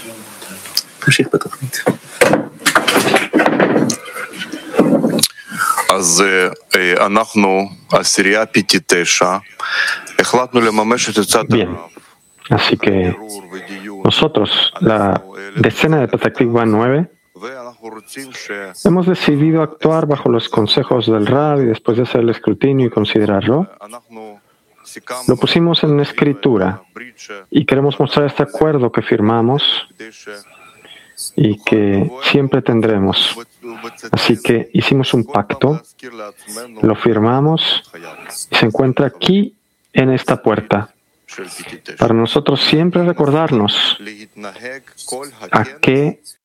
אז אנחנו, עשירייה פיטי תשע, החלטנו לממש את עצת Bien, así que nosotros, la decena de Petah Tikva 9, hemos decidido actuar bajo los consejos del Rab y después de hacer el escrutinio y considerarlo, lo pusimos en escritura y queremos mostrar este acuerdo que firmamos y que siempre tendremos. Así que hicimos un pacto, lo firmamos y se encuentra aquí en esta puerta. Para nosotros siempre recordarnos a qué